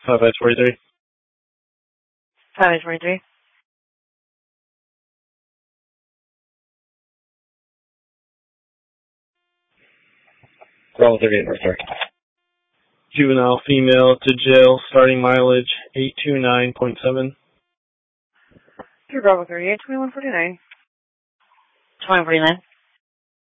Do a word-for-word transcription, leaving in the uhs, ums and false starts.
five ice forty-three. five ice forty-three. Bravo thirty-eight, North Star. Juvenile female to jail, starting mileage eight two nine point seven. Through Bravo thirty-eight, twenty-one forty-nine. twenty-one forty-nine.